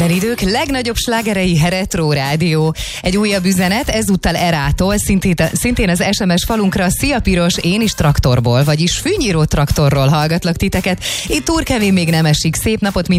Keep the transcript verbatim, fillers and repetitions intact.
Minden idők legnagyobb slágerei, Retro Rádió. Egy újabb üzenet, ezúttal Erától, szintén, szintén az es em es falunkra. Szia Piros, én is traktorból, vagyis fűnyíró traktorról hallgatlak titeket. Itt Túrkevén még nem esik. Szép napot